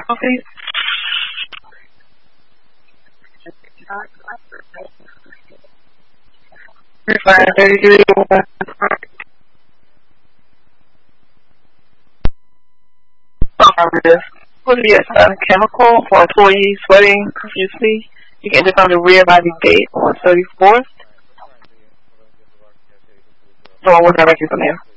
microphone, please? 533. What is a chemical for employees sweating profusely? You can enter from the rear by the gate on 34th. So we'll direct you from there.